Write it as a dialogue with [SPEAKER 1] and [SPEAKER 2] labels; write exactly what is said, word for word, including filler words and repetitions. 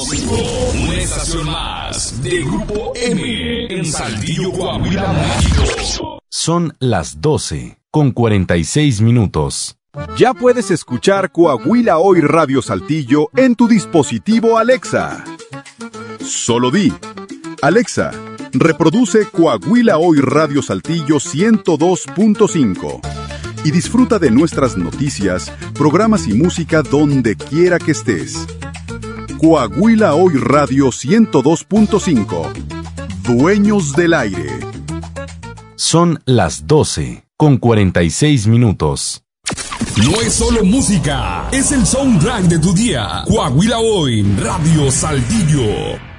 [SPEAKER 1] cinco, una estación más de Grupo M en Saltillo, Coahuila, México.
[SPEAKER 2] Son las doce con cuarenta y seis minutos.
[SPEAKER 3] Ya puedes escuchar Coahuila Hoy Radio Saltillo en tu dispositivo Alexa. Solo di: Alexa, reproduce Coahuila Hoy Radio Saltillo ciento dos punto cinco y disfruta de nuestras noticias, programas y música donde quiera que estés. Coahuila Hoy Radio ciento dos punto cinco. Dueños del aire.
[SPEAKER 2] Son las doce con cuarenta y seis minutos.
[SPEAKER 1] No es solo música, es el soundtrack de tu día. Coahuila Hoy Radio Saltillo.